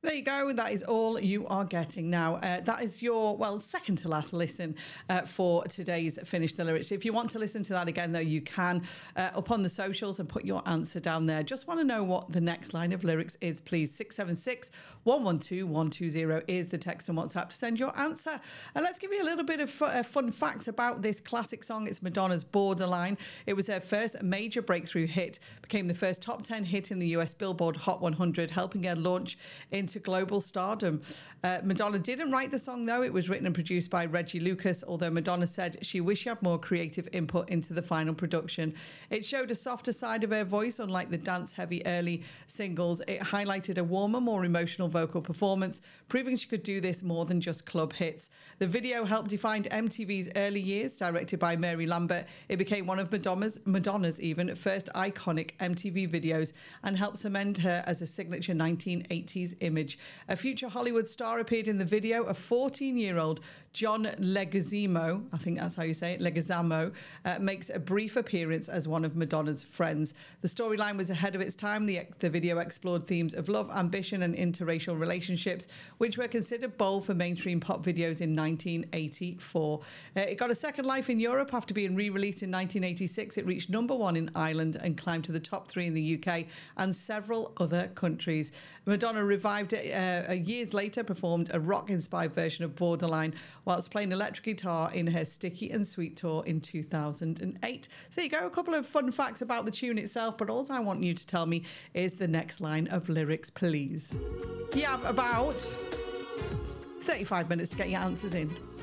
There you go. That is all you are getting now. That is your, second to last listen for today's Finish the Lyrics. If you want to listen to that again, though, you can up on the socials and put your answer down there. Just want to know what the next line of lyrics is, please. 676 112 120 is the text and WhatsApp to send your answer. And let's give you a little bit of fun facts about this classic song. It's Madonna's Borderline. It was her first major breakthrough hit, became the first top 10 hit in the US Billboard Hot 100, helping her launch into global stardom. Madonna didn't write the song, though. It was written and produced by Reggie Lucas, although Madonna said she wished she had more creative input into the final production. It showed a softer side of her voice, unlike the dance-heavy early singles. It highlighted a warmer, more emotional vocal performance, proving she could do this more than just club hits. The video helped define MTV's early years. Directed by Mary Lambert, it became one of Madonna's even first iconic MTV videos and helped cement her as a signature 1980s image. A future Hollywood star appeared in the video. A 14-year-old John Leguizamo, I think that's how you say it, Leguizamo, makes a brief appearance as one of Madonna's friends. The storyline was ahead of its time. The video explored themes of love, ambition, and interracial relationships, which were considered bold for mainstream pop videos in 1984. It got a second life in Europe after being re-released in 1986. It reached #1 in Ireland and climbed to the top 3 in the UK and several other countries. Madonna revived it years later, performed a rock-inspired version of Borderline whilst playing electric guitar in her Sticky and Sweet tour in 2008. So there you go, a couple of fun facts about the tune itself, but all I want you to tell me is the next line of lyrics, please. You have about 35 minutes to get your answers in.